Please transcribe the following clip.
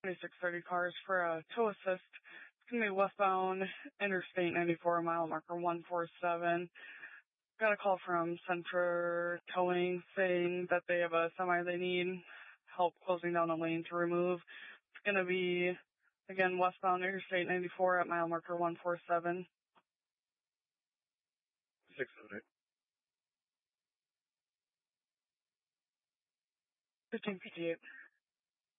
2630 cars for a tow assist. It's going to be westbound Interstate 94, mile marker 147. Got a call from Centra Towing saying that they have a semi they need help closing down a lane to remove. It's going to be, again, westbound Interstate 94 at mile marker 147. 608. 1558.